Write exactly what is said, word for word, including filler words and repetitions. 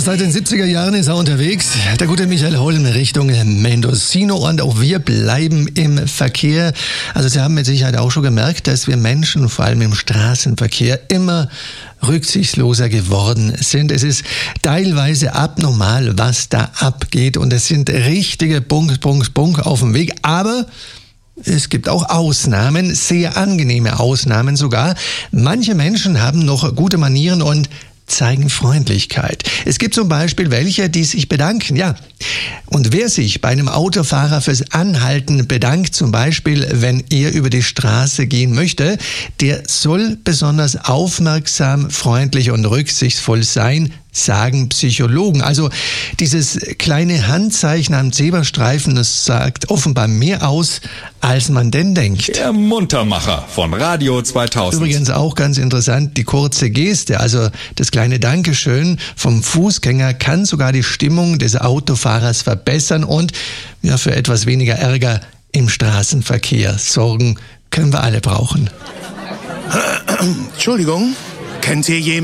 seit den siebziger Jahren ist er unterwegs. Der gute Michael Holm Richtung Mendocino, und auch wir bleiben im Verkehr. Also Sie haben mit Sicherheit auch schon gemerkt, dass wir Menschen, vor allem im Straßenverkehr, immer rücksichtsloser geworden sind. Es ist teilweise abnormal, was da abgeht, und es sind richtige Punkt, Punkt, Punkt auf dem Weg. Aber es gibt auch Ausnahmen, sehr angenehme Ausnahmen sogar. Manche Menschen haben noch gute Manieren und zeigen Freundlichkeit. Es gibt zum Beispiel welche, die sich bedanken, ja. Und wer sich bei einem Autofahrer fürs Anhalten bedankt, zum Beispiel, wenn er über die Straße gehen möchte, der soll besonders aufmerksam, freundlich und rücksichtsvoll sein, sagen Psychologen. Also dieses kleine Handzeichen am Zebrastreifen, das sagt offenbar mehr aus, als man denn denkt. Der Muntermacher von Radio zweitausend. Übrigens auch ganz interessant, die kurze Geste, also das kleine Dankeschön vom Fußgänger kann sogar die Stimmung des Autofahrers verbessern und ja, für etwas weniger Ärger im Straßenverkehr sorgen. Können wir alle brauchen. Entschuldigung, kennt ihr jemanden?